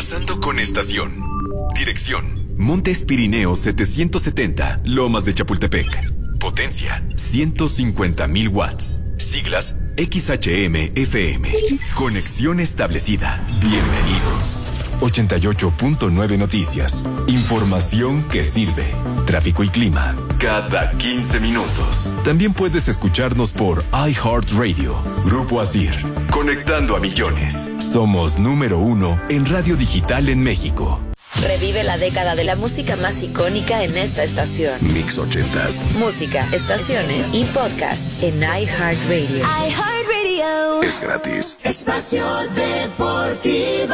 Cruzando con estación. Dirección: Montes Pirineos 770, Lomas de Chapultepec. Potencia: 150,000 watts. Siglas: XHM-FM. Conexión establecida. Bienvenido. 88.9 Noticias. Información que sirve. Tráfico y clima cada 15 minutos. También puedes escucharnos por iHeartRadio. Grupo Asir. Conectando a millones. Somos número 1 en radio digital en México. Revive la década de la música más icónica en esta estación. Mix 80s. Música, estaciones y podcasts en iHeartRadio. iHeartRadio. Es gratis. Espacio Deportivo.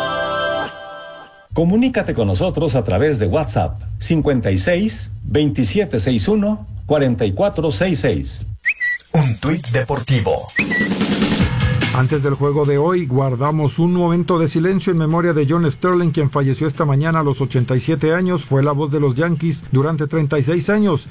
Comunícate con nosotros a través de WhatsApp 56 2761 4466. Un tuit deportivo. Antes del juego de hoy, guardamos un momento de silencio en memoria de John Sterling, quien falleció esta mañana a los 87 años. Fue la voz de los Yankees durante 36 años.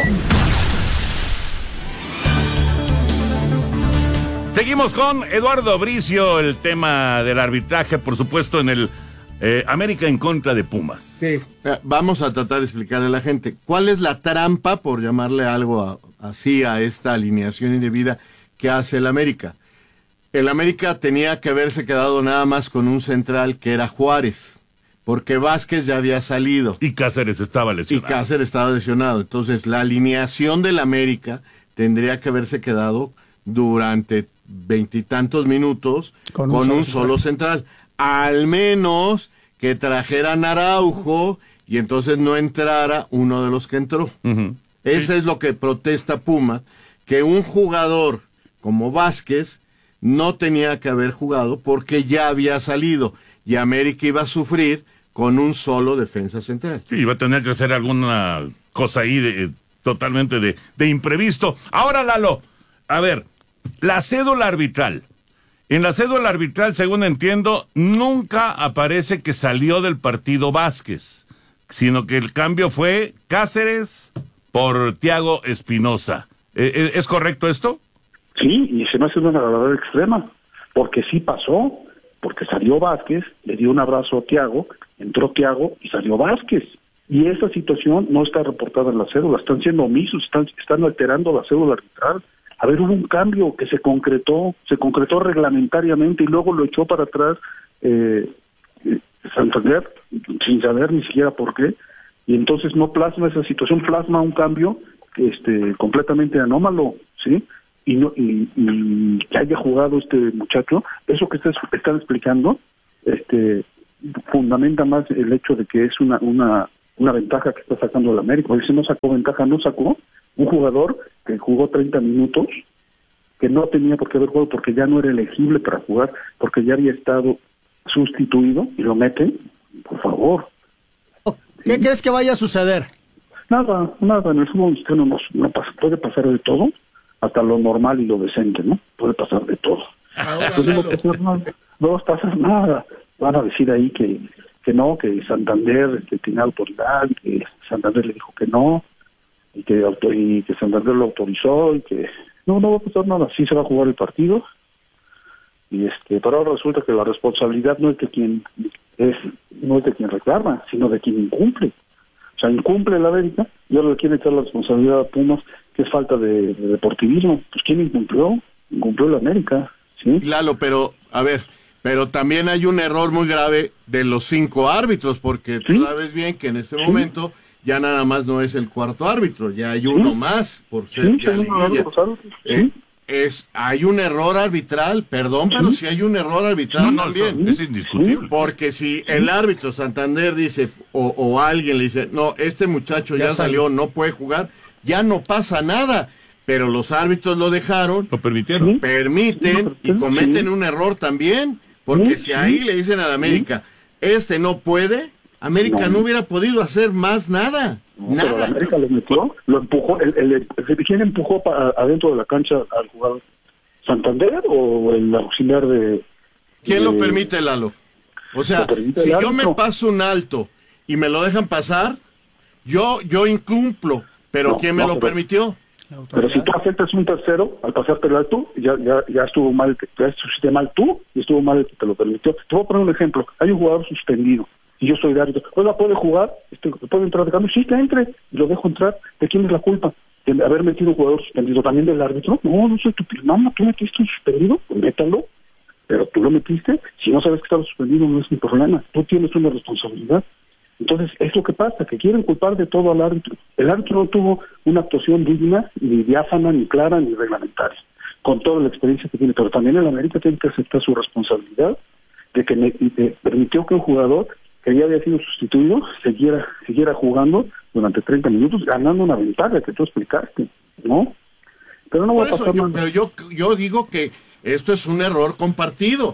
Seguimos con Eduardo Bricio, el tema del arbitraje, por supuesto, en el América en contra de Pumas. Sí. Vamos a tratar de explicarle a la gente cuál es la trampa, por llamarle algo así a esta alineación indebida que hace el América. El América tenía que haberse quedado nada más con un central que era Juárez, porque Vázquez ya había salido. Y Cáceres estaba lesionado. Entonces, la alineación del América tendría que haberse quedado durante 20 y tantos minutos con un solo central. Al menos que trajeran Araujo y entonces no entrara uno de los que entró. Uh-huh. Eso es lo que protesta Puma, que un jugador como Vázquez no tenía que haber jugado porque ya había salido y América iba a sufrir con un solo defensa central. Sí, iba a tener que hacer alguna cosa ahí totalmente de imprevisto. Ahora, Lalo, a ver, la cédula arbitral. En la cédula arbitral, según entiendo, nunca aparece que salió del partido Vázquez, sino que el cambio fue Cáceres por Thiago Espinosa. ¿Es correcto esto? Sí, y se me hace una verdadera extrema, porque sí pasó, porque salió Vázquez, le dio un abrazo a Thiago, entró Thiago y salió Vázquez. Y esa situación no está reportada en la cédula, están siendo omisos, están alterando la cédula arbitral. A ver, hubo un cambio que se concretó reglamentariamente y luego lo echó para atrás Santander, sin saber ni siquiera por qué, y entonces no plasma esa situación, plasma un cambio completamente anómalo, ¿sí? Y que haya jugado este muchacho, eso que están explicando, fundamenta más el hecho de que es una ventaja que está sacando el América. Porque si no sacó ventaja, no sacó un jugador que jugó 30 minutos, que no tenía por qué haber jugado porque ya no era elegible para jugar, porque ya había estado sustituido, y lo meten, por favor. ¿Qué crees que vaya a suceder? Nada, en el fútbol mexicano no pasa, puede pasar de todo, hasta lo normal y lo decente, ¿no? Puede pasar de todo. No pasa nada. Van a decir ahí que no, que Santander tiene autoridad, que Santander le dijo que no, y que Santander lo autorizó, y que no va a pasar nada. Sí se va a jugar el partido, y pero ahora resulta que la responsabilidad no es de quien reclama, sino de quien incumple. O sea, incumple el América y ahora le quiere echar la responsabilidad a Pumas, que es falta de deportivismo. Pues ¿quién incumplió? Incumplió el América, ¿sí? Claro, pero también hay un error muy grave de los 5 árbitros, porque tú sabes bien que en este momento ya nada más no es el cuarto árbitro, ya hay uno más por ser liguilla. Hay un error arbitral, perdón, pero si hay un error arbitral también. Es indiscutible. Porque si el árbitro Santander dice, o alguien le dice, no, este muchacho ya salió, no puede jugar, ya no pasa nada. Pero los árbitros lo dejaron, lo permitieron. Permiten y cometen un error también, porque si ahí le dicen a la América, no puede, América no hubiera podido hacer más nada. Nada. Pero América lo metió, lo empujó. ¿Quién empujó adentro de la cancha al jugador? ¿Santander o el auxiliar de...? ¿Quién lo permite, Lalo? O sea, si yo me paso un alto y me lo dejan pasar, yo incumplo, pero ¿quién me lo permitió? Pero si tú afectas un tercero al pasártelo tú, ya estuvo mal, ya estuviste mal tú y estuvo mal el que te lo permitió. Te voy a poner un ejemplo. Hay un jugador suspendido y yo soy de árbitro. Oiga, ¿puede jugar? ¿Puede entrar de cambio? Sí, que entre y lo dejo entrar. ¿De quién es la culpa? ¿De haber metido un jugador suspendido? ¿También del árbitro? No soy tu mamá. ¿Tú metiste un suspendido? Pues métalo. Pero tú lo metiste. Si no sabes que estaba suspendido, no es mi problema. Tú tienes una responsabilidad. Entonces, es lo que pasa, que quieren culpar de todo al árbitro. El árbitro no tuvo una actuación digna, ni diáfana, ni clara, ni reglamentaria, con toda la experiencia que tiene. Pero también el América tiene que aceptar su responsabilidad de que permitió que un jugador que ya había sido sustituido siguiera jugando durante 30 minutos, ganando una ventaja que tú explicaste, ¿no? Pero no va a pasar nada. Pero yo digo que esto es un error compartido.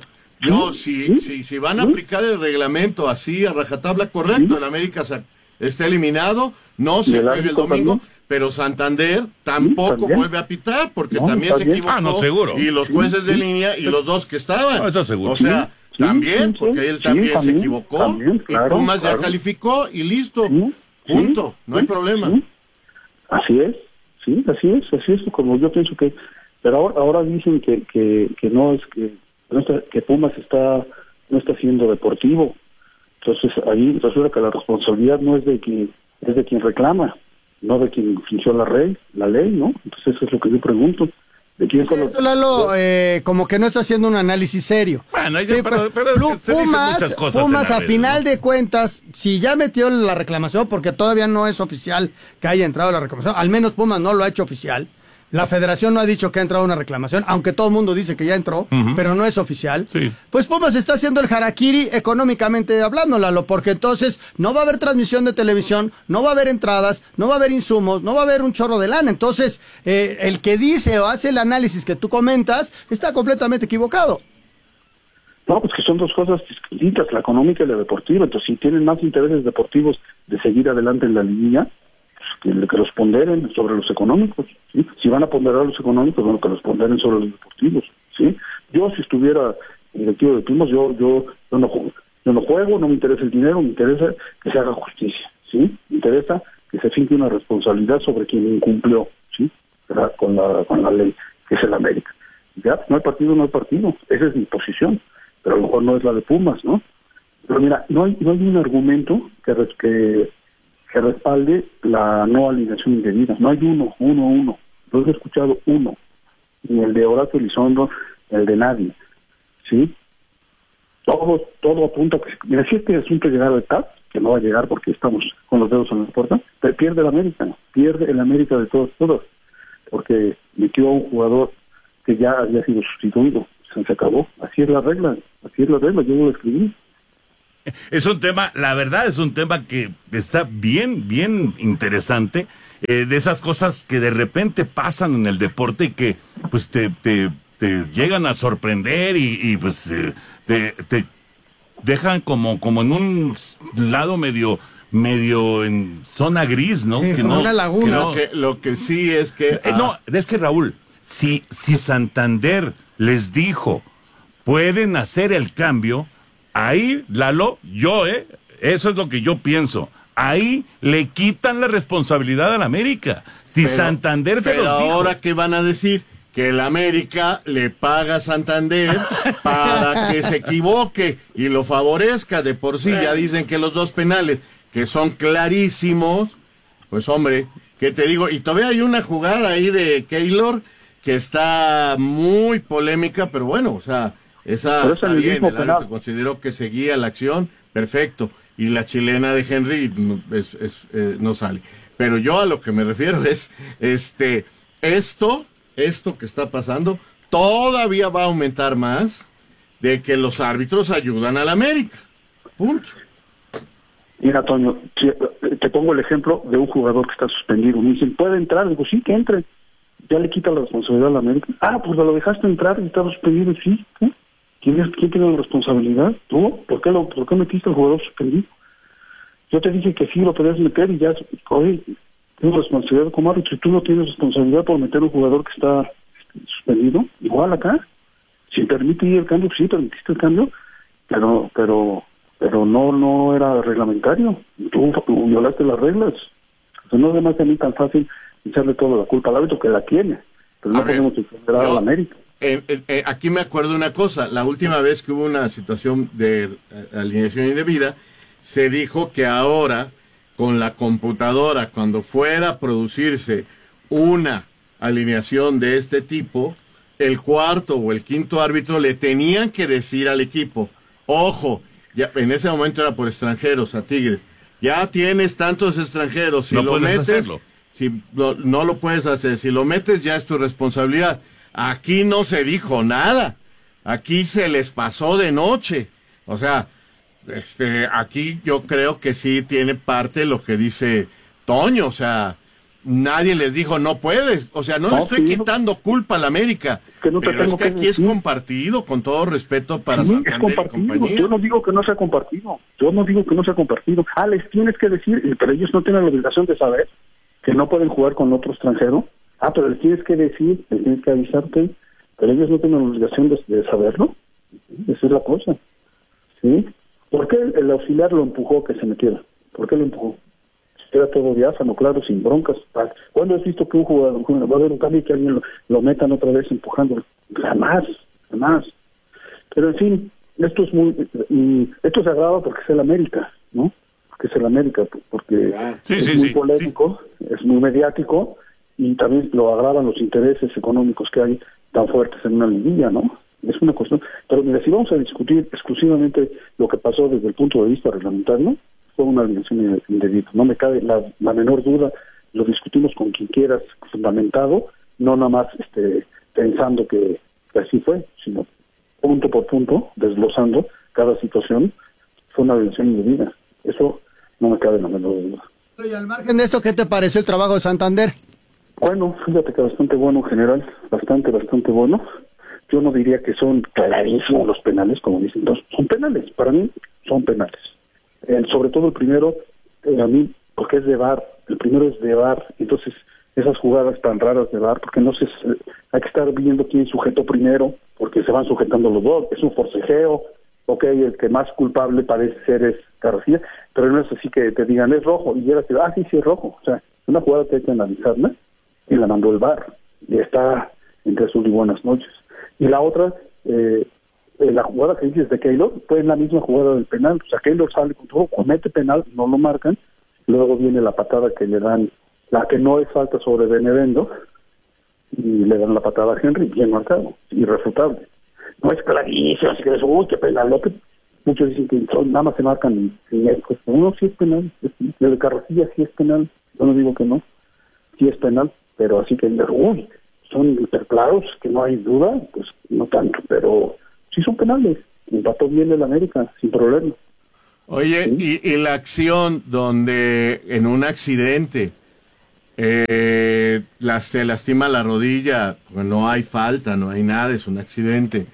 Si van a aplicar el reglamento así a rajatabla, correcto, el América está eliminado, no se juega el domingo, también. Pero Santander tampoco vuelve a pitar, porque también se equivocó, seguro. Y los jueces de línea y los dos que estaban. Eso seguro. O sea, porque él también se equivocó, claro, y Pumas ya calificó y listo, punto, no hay problema. Así es, así es como yo pienso que, pero ahora dicen que no es que Pumas no está siendo deportivo. Entonces ahí resulta que la responsabilidad no es de quien reclama, no de quien infringió la ley, ¿no? Entonces eso es lo que yo pregunto. ¿De quién fue eso, Lalo, como que no está haciendo un análisis serio. Bueno, pero Pumas a final de cuentas, si ya metió la reclamación, porque todavía no es oficial que haya entrado la reclamación, al menos Pumas no lo ha hecho oficial. La federación no ha dicho que ha entrado una reclamación, aunque todo el mundo dice que ya entró, pero no es oficial. Sí. Pues Pumas está haciendo el harakiri económicamente hablando, Lalo, porque entonces no va a haber transmisión de televisión, no va a haber entradas, no va a haber insumos, no va a haber un chorro de lana. Entonces, el que dice o hace el análisis que tú comentas está completamente equivocado. No, pues que son dos cosas distintas, la económica y la deportiva. Entonces, si tienen más intereses deportivos de seguir adelante en la línea, que los ponderen sobre los económicos, ¿sí? Si van a ponderar los económicos, bueno, que los ponderen sobre los deportivos, ¿sí? Yo, si estuviera en directivo de Pumas, yo no juego, no me interesa el dinero, me interesa que se haga justicia, ¿sí? Me interesa que se finque una responsabilidad sobre quien incumplió, ¿sí? Con la ley, que es el América. Ya, no hay partido, esa es mi posición, pero a lo mejor no es la de Pumas, ¿no? Pero mira, no hay un argumento que respalde la no alineación indebida. No hay uno. No he escuchado uno, ni el de Horacio Elizondo, el de nadie, ¿sí? Todo apunta que, mira, si este asunto llegara a TAP, que no va a llegar porque estamos con los dedos en la puerta, pero pierde el América de todos, porque metió a un jugador que ya había sido sustituido, se acabó. Así es la regla, yo lo escribí. Es un tema, la verdad es un tema que está bien interesante, de esas cosas que de repente pasan en el deporte y que pues te llegan a sorprender y pues te dejan como en un lado medio en zona gris, ¿no? Sí, que no, una laguna. Lo que sí es que... No, es que Raúl, si Santander les dijo, pueden hacer el cambio... Ahí, Lalo, eso es lo que yo pienso. Ahí le quitan la responsabilidad al América. Santander se los dijo. Pero ahora, ¿qué van a decir? Que el América le paga a Santander para que se equivoque y lo favorezca. De por sí ya dicen que los dos penales, que son clarísimos, pues hombre, ¿qué te digo? Y todavía hay una jugada ahí de Keylor que está muy polémica, pero bueno, o sea... Esa está bien, el árbitro consideró que seguía la acción, perfecto, y la chilena de Henry no sale. Pero yo a lo que me refiero es, esto que está pasando, todavía va a aumentar más de que los árbitros ayudan al América. Punto. Mira, Toño, te pongo el ejemplo de un jugador que está suspendido. Me dicen, ¿puede entrar? Digo, sí, que entre. Ya le quita la responsabilidad al América. Pues lo dejaste entrar y estaba suspendido, sí. ¿Quién tiene la responsabilidad? ¿Tú? ¿Por qué metiste al jugador suspendido? Yo te dije que sí lo podías meter y ya, oye, tengo responsabilidad como árbitro. Si tú no tienes responsabilidad por meter a un jugador que está suspendido, igual acá. Si permite ir el cambio, sí, permitiste el cambio, pero no era reglamentario. Tú violaste las reglas. Entonces no es demás de mí tan fácil echarle toda la culpa al árbitro, que la tiene, pero no podemos exonerar a la América. Aquí me acuerdo una cosa, la última vez que hubo una situación de alineación indebida, se dijo que ahora, con la computadora, cuando fuera a producirse una alineación de este tipo, el cuarto o el quinto árbitro le tenían que decir al equipo, ojo, ya en ese momento era por extranjeros, a Tigres, ya tienes tantos extranjeros, si no lo metes, hacerlo. si no lo puedes hacer, si lo metes ya es tu responsabilidad. Aquí no se dijo nada, aquí se les pasó de noche, o sea, aquí yo creo que sí tiene parte lo que dice Toño, o sea, nadie les dijo no puedes, o sea, no le estoy quitando culpa a la América, pero es que aquí es compartido, con todo respeto para Santander y compañía. Yo no digo que no sea compartido, les tienes que decir, pero ellos no tienen la obligación de saber que no pueden jugar con otro extranjero. Pero les tienes que decir, les tienes que avisarte, pero ellos no tienen la obligación de saberlo. Esa es la cosa. ¿Sí? ¿Por qué el auxiliar lo empujó que se metiera? ¿Por qué lo empujó? Era todo diáfano, claro, sin broncas. ¿Cuándo has visto que un jugador va a haber un cambio y que alguien lo metan otra vez empujándolo? Jamás. Pero en fin, esto se agrava porque es el América, ¿no? Porque es el América, porque es muy polémico, es muy mediático, y también lo agravan los intereses económicos que hay tan fuertes en una liguilla, ¿no? Es una cuestión. Pero mira, si vamos a discutir exclusivamente lo que pasó desde el punto de vista reglamentario, fue una alineación indebida. No me cabe la menor duda, lo discutimos con quien quieras, fundamentado, no nada más pensando que así fue, sino punto por punto, desglosando cada situación, fue una alineación indebida. Eso no me cabe la menor duda. Y al margen de esto, ¿qué te pareció el trabajo de Santander? Bueno, fíjate que bastante bueno en general, bastante bueno. Yo no diría que son clarísimos los penales, como dicen todos. Son penales, para mí son penales. Sobre todo el primero, a mí, porque es de VAR, el primero es de VAR, entonces esas jugadas tan raras de VAR, porque no sé, hay que estar viendo quién sujetó primero, porque se van sujetando los dos, es un forcejeo, el que más culpable parece ser es García, pero no es así que te digan es rojo, y era que, sí es rojo, o sea, una jugada que hay que analizarla, y la mandó el VAR, y está entre sus y buenas noches. Y la otra, la jugada que dices de Keylor, fue en la misma jugada del penal, o sea, Keylor sale con todo, comete penal, no lo marcan, luego viene la patada que le dan, la que no es falta sobre Benevendo, y le dan la patada a Henry, bien marcado, irrefutable. No es clarísimo, así que es, qué penal, lo que muchos dicen que nada más se marcan en esto. No, sí es penal, el de Carrasilla sí es penal, yo no digo que no, sí es penal, pero así que, son hiperclaros, que no hay duda, pues no tanto, pero sí son penales, empató bien el América, sin problema. Oye, ¿sí? y la acción donde en un accidente se lastima la rodilla, pues no hay falta, no hay nada, es un accidente.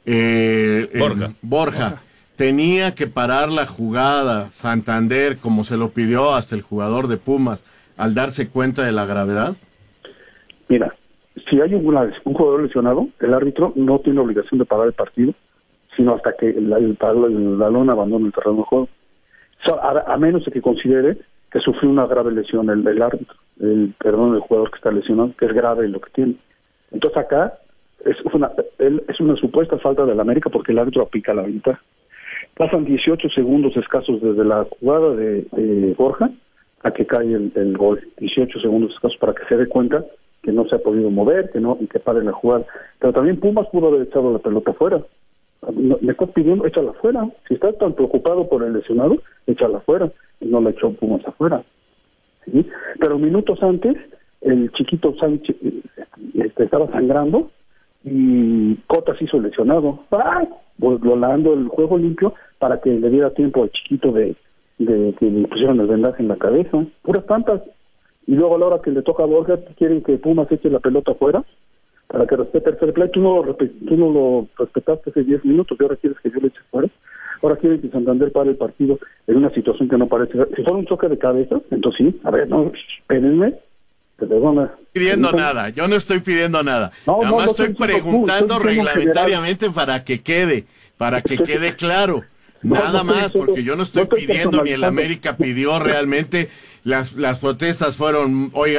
Borja tenía que parar la jugada Santander como se lo pidió hasta el jugador de Pumas al darse cuenta de la gravedad. Mira, si hay un jugador lesionado, el árbitro no tiene obligación de parar el partido, sino hasta que el balón abandone el terreno de juego. A menos de que considere que sufrió una grave lesión el árbitro, el jugador que está lesionado, que es grave lo que tiene. Entonces acá es una supuesta falta del América porque el árbitro aplica la ventaja. Pasan 18 segundos escasos desde la jugada de Borja a que cae el gol. 18 segundos escasos para que se dé cuenta que no se ha podido mover, y que pare la jugada. Pero también Pumas pudo haber echado la pelota fuera. Me estás pidiendo, échala afuera. Si estás tan preocupado por el lesionado, échala afuera. Y no la echó Pumas afuera. ¿Sí? Pero minutos antes, el chiquito Sánchez estaba sangrando y Cota se hizo lesionado. Volando el juego limpio para que le diera tiempo al chiquito de que le pusieron el vendaje en la cabeza. Puras tantas. Y luego a la hora que le toca a Borja, quieren que Pumas eche la pelota afuera para que respete el fair play. Tú no lo respetaste hace 10 minutos y ahora quieres que yo le eche fuera. Ahora quieren que Santander pare el partido en una situación que no parece. Si fuera un choque de cabeza, entonces sí, a ver, no, espérenme. Yo no estoy pidiendo nada. Nada más estoy preguntando reglamentariamente para que quede claro. Nada más, porque yo no estoy pidiendo, ni el América pidió realmente. Las protestas fueron,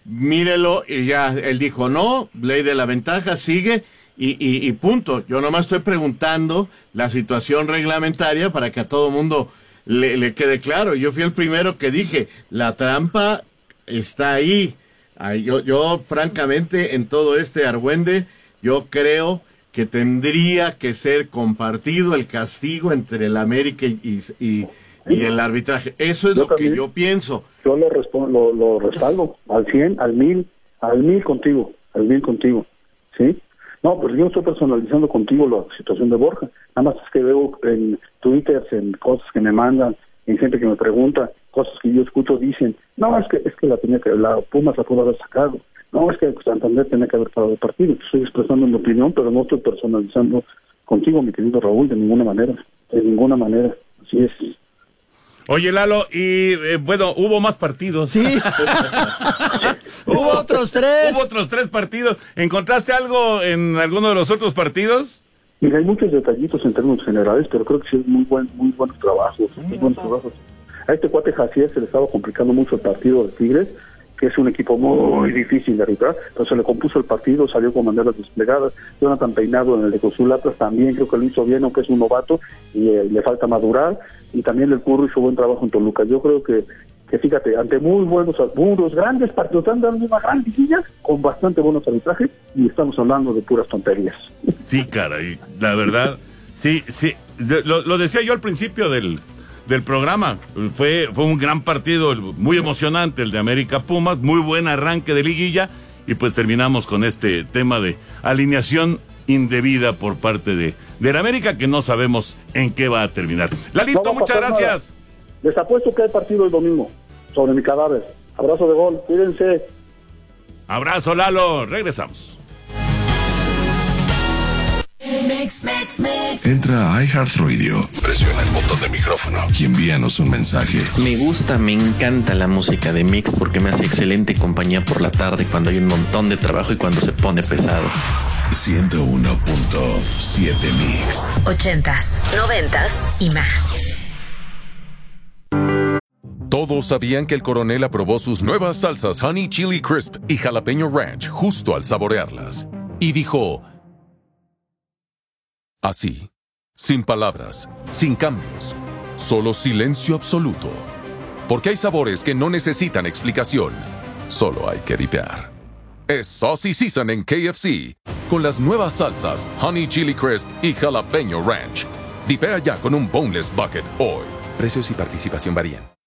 mírelo, y ya, él dijo no, ley de la ventaja, sigue, y punto. Yo nomás estoy preguntando la situación reglamentaria para que a todo mundo le quede claro. Yo fui el primero que dije, la trampa está ahí. Yo francamente, en todo este argüende, yo creo que tendría que ser compartido el castigo entre el América y el arbitraje. Eso es lo que yo pienso. Yo lo respaldo al 100, al 1000 contigo, ¿sí? No, pero yo estoy personalizando contigo la situación de Borja. Nada más es que veo en Twitter, en cosas que me mandan, en gente que me pregunta, cosas que yo escucho, dicen, no, es que la Pumas la pudo haber sacado. No, es que Santander tenía que haber parado el partido. Estoy expresando mi opinión, pero no estoy personalizando contigo, mi querido Raúl, de ninguna manera. Así es. Oye, Lalo, y bueno, hubo más partidos. Sí. Hubo otros 3. Hubo otros 3 partidos. ¿Encontraste algo en alguno de los otros partidos? Mira, hay muchos detallitos en términos generales, pero creo que sí es muy buenos trabajos. A este cuate Jacier se le estaba complicando mucho el partido de Tigres, que es un equipo muy difícil de arbitrar, pero se le compuso el partido, salió con banderas desplegadas. Jonathan Peinado en el de Cruz Atlas también creo que lo hizo bien, aunque es un novato y le falta madurar, y también el Curro hizo buen trabajo en Toluca. Yo creo que fíjate, ante unos grandes partidos, están dando una gran liguilla con bastante buenos arbitrajes, y estamos hablando de puras tonterías. Sí, caray, la verdad, sí, lo decía yo al principio del programa, fue un gran partido, muy emocionante el de América Pumas, muy buen arranque de liguilla, y pues terminamos con este tema de alineación indebida por parte de la América, que no sabemos en qué va a terminar. Lalito, muchas gracias. Nada. Les apuesto que hay partido el domingo sobre mi cadáver. Abrazo de gol, cuídense. Abrazo, Lalo, regresamos. Entra a iHeartRadio, presiona el botón de micrófono y envíanos un mensaje. Me encanta la música de Mix porque me hace excelente compañía por la tarde cuando hay un montón de trabajo y cuando se pone pesado. 101.7 Mix. 80s, 90s y más. Todos sabían que el coronel aprobó sus nuevas salsas Honey Chili Crisp y Jalapeño Ranch justo al saborearlas. Y dijo... así, sin palabras, sin cambios, solo silencio absoluto. Porque hay sabores que no necesitan explicación, solo hay que dipear. Es Saucy Season en KFC, con las nuevas salsas Honey Chili Crisp y Jalapeño Ranch. Dipea ya con un Boneless Bucket hoy. Precios y participación varían.